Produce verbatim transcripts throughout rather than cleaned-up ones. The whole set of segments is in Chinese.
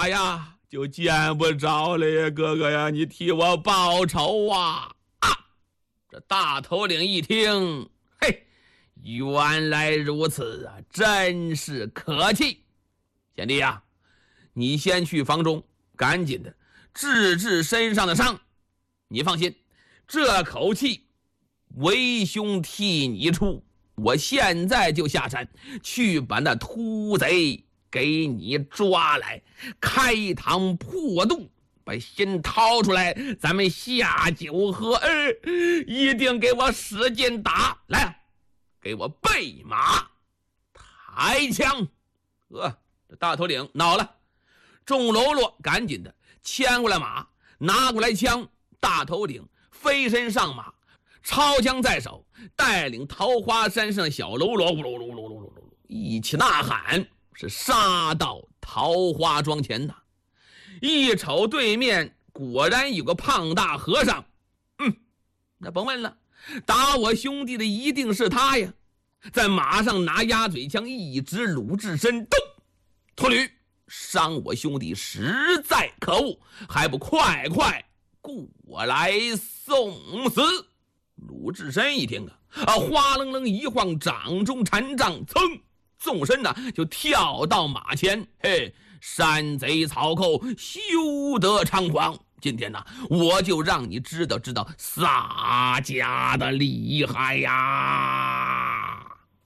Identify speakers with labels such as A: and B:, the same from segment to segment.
A: 呀就见不着了呀，哥哥呀，你替我报仇啊！啊！这大头领一听，嘿，原来如此啊，真是可气。贤弟呀，你先去房中，赶紧的治治身上的伤。你放心，这口气为兄替你出，我现在就下山去把那秃贼给你抓来，开膛破肚，把心掏出来，咱们下酒喝。呃，一定给我使劲打来，给我备马抬枪。呃，这大头领恼了，众喽啰赶紧的牵过来马，拿过来枪。大头领飞身上马，抄枪在手，带领桃花山上的小喽啰噜噜噜噜噜噜一起呐喊，是杀到桃花庄前呐。一瞅对面果然有个胖大和尚，嗯，那甭问了，打我兄弟的一定是他呀。在马上拿鸭嘴枪一指鲁智深，动！秃驴，伤我兄弟实在可恶，还不快快过来送死！鲁智深一听啊，啊，哗楞楞一晃，掌中禅杖，噌，纵身呢就跳到马前。嘿，山贼草寇，休得猖狂！今天呢，我就让你知道知道洒家的厉害呀！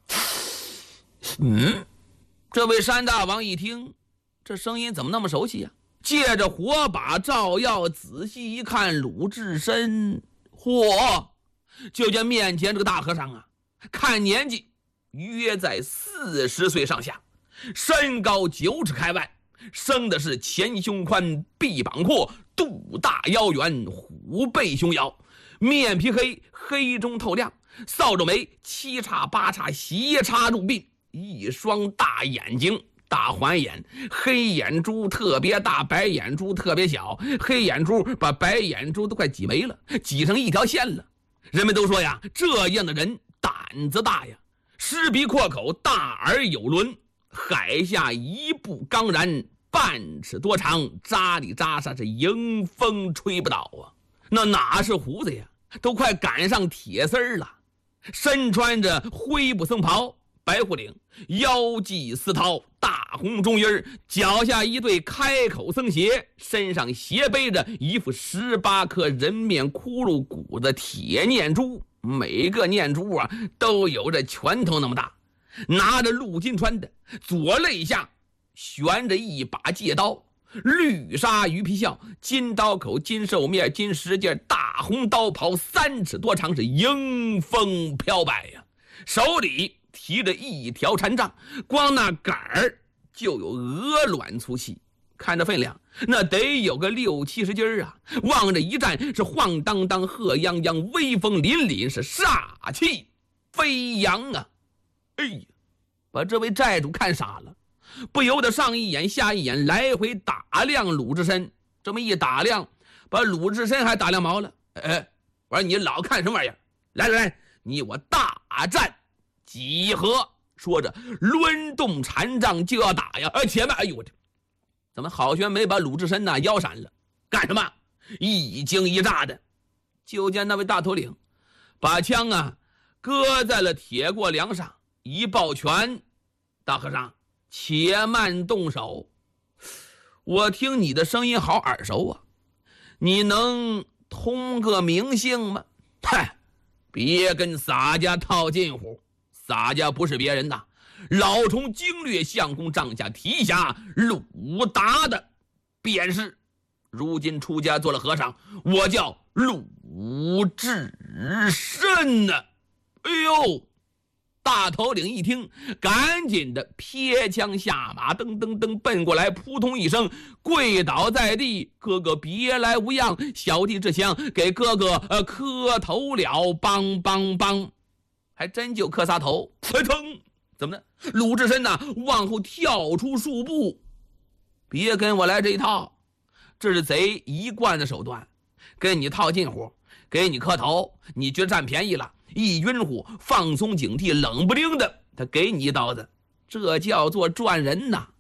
A: 嗯，这位山大王一听，这声音怎么那么熟悉呀？借着火把照耀，仔细一看，鲁智深，嚯！就见面前这个大和尚啊，看年纪约在四十岁上下，身高九尺开外，生的是前胸宽，臂膀阔，肚大腰圆，虎背熊腰，面皮黑，黑中透亮，扫帚眉七叉八叉斜插入鬓，一双大眼睛。大环眼，黑眼珠特别大，白眼珠特别小，黑眼珠把白眼珠都快挤没了，挤成一条线了。人们都说呀，这样的人胆子大呀，狮鼻阔口，大耳有轮，海下一步刚然，半尺多长，扎里扎沙是迎风吹不倒啊。那哪是胡子呀，都快赶上铁丝儿了。身穿着灰布僧袍，白虎领，腰系丝绦，大红中衣，脚下一对开口僧鞋，身上斜背着一副十八颗人面骷髅骨的铁念珠，每个念珠啊都有着拳头那么大，拿着陆金川的左肋下悬着一把戒刀，绿纱鱼皮鞘，金刀口，金兽面，金石剑，大红刀袍，三尺多长，是迎风飘摆呀。手里提着一条禅杖，光那杆儿就有鹅卵粗细，看这分量，那得有个六七十斤啊！往这一站，是晃荡荡，鹤泱泱，威风凛凛，是煞气飞扬啊！哎呀，把这位寨主看傻了，不由得上一眼下一眼，来回打量鲁智深。这么一打量，把鲁智深还打量毛了。哎，我说你老看什么玩意儿？来来来，你我大战几何？说着抡动禅杖就要打呀！哎，且慢！哎呦我这，怎么好悬没把鲁智深呐腰闪了？干什么？一惊一乍的，就见那位大头领把枪啊搁在了铁过梁上，一抱拳：“大和尚，且慢动手。我听你的声音好耳熟啊，你能通个名姓吗？”嗨，别跟洒家套近乎。洒家不是别人呐，老虫经略相公帐下提辖鲁达的便是。如今出家做了和尚，我叫鲁智深呢。哎呦！大头领一听，赶紧的撇枪下马，噔噔噔奔过来，扑通一声跪倒在地：“哥哥别来无恙，小弟这厢给哥哥呃磕头了，帮帮帮！”还真就磕仨头，噌！怎么的？鲁智深呐，往后跳出数步，别跟我来这一套，这是贼一贯的手段，跟你套近乎，给你磕头，你觉得占便宜了，一晕乎，放松警惕，冷不丁的他给你一刀子，这叫做赚人呐！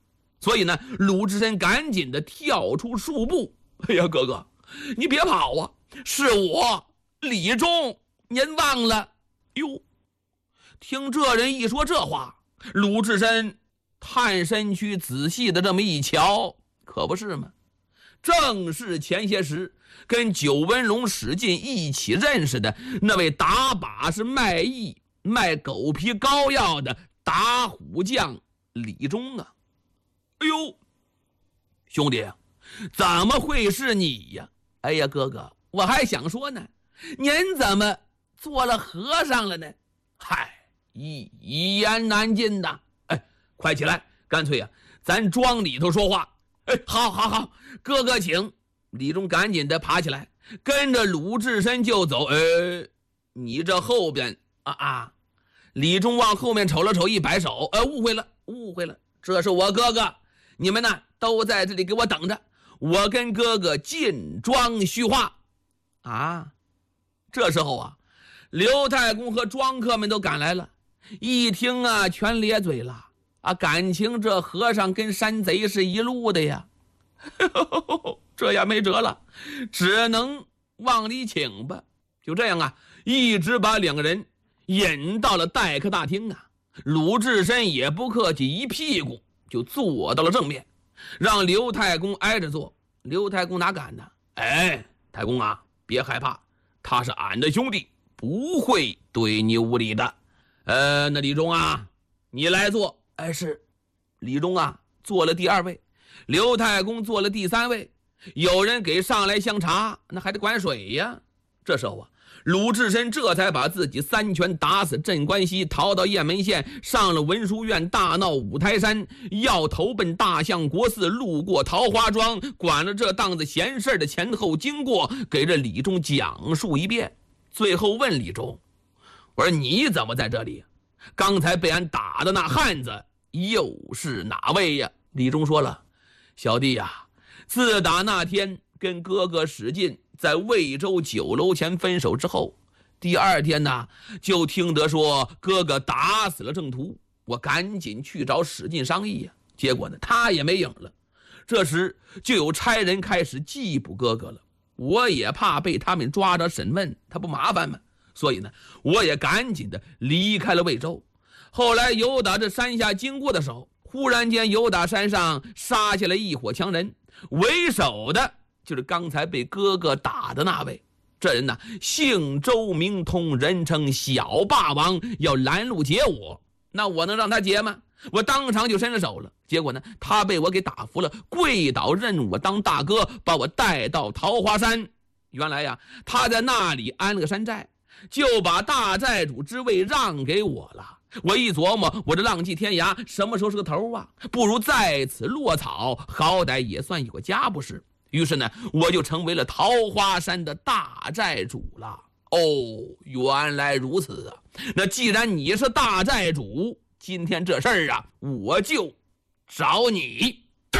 A: 所以呢，鲁智深赶紧的跳出数步。哎呀，哥哥，你别跑啊！是我李忠，您忘了？哟，听这人一说这话，鲁智深探身躯仔细的这么一瞧，可不是吗？正是前些时跟九纹龙史进一起认识的那位打把式卖艺卖狗皮膏药的打虎将李忠啊！哎呦，兄弟，怎么会是你呀？哎呀，哥哥，我还想说呢，您怎么做了和尚了呢？嗨，一一言难尽呐！哎，快起来，干脆呀、啊，咱庄里头说话。哎，好，好，好，哥哥请。李忠赶紧的爬起来，跟着鲁智深就走。呃，你这后边啊啊！李忠往后面瞅了瞅，一摆手，呃，误会了，误会了，这是我哥哥，你们呢都在这里给我等着，我跟哥哥进庄叙话。啊，这时候啊，刘太公和庄客们都赶来了，一听啊，全咧嘴了啊，感情这和尚跟山贼是一路的呀。这也没辙了，只能往里请吧。就这样啊，一直把两个人引到了待客大厅啊。鲁智深也不客气，一屁股就坐到了正面，让刘太公挨着坐。刘太公哪敢呢？哎，太公啊，别害怕，他是俺的兄弟，不会对你无礼的。呃，那李忠啊，你来坐。哎，是。李忠啊，坐了第二位，刘太公坐了第三位。有人给上来香茶，那还得管水呀。这时候啊，鲁智深这才把自己三拳打死镇关西，逃到雁门县，上了文书院，大闹五台山，要投奔大相国寺，路过桃花庄，管了这档子闲事的前后经过，给这李忠讲述一遍。最后问李忠：“我说你怎么在这里？刚才被俺打的那汉子又是哪位呀？”李忠说了：“小弟呀、啊。”自打那天跟哥哥史进在魏州酒楼前分手之后，第二天呢，就听得说哥哥打死了郑屠，我赶紧去找史进商议呀、啊，结果呢，他也没影了。这时就有差人开始缉捕哥哥了，我也怕被他们抓着审问，他不麻烦吗？所以呢，我也赶紧的离开了魏州。后来游打这山下经过的时候，忽然间游打山上杀下来一伙强人，为首的就是刚才被哥哥打的那位。这人呢，姓周名通，人称小霸王，要拦路劫我。那我能让他劫吗？我当场就伸了手了。结果呢，他被我给打服了，跪倒认我当大哥，把我带到桃花山。原来呀，他在那里安了个山寨，就把大寨主之位让给我了。我一琢磨，我这浪迹天涯什么时候是个头啊？不如在此落草，好歹也算有个家不是？于是呢，我就成为了桃花山的大寨主了。哦，原来如此啊！那既然你是大寨主，今天这事儿啊，我就找你。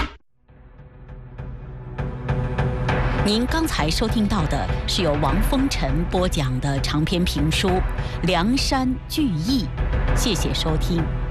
B: 您刚才收听到的是由王风尘播讲的长篇评书《梁山聚义》，谢谢收听。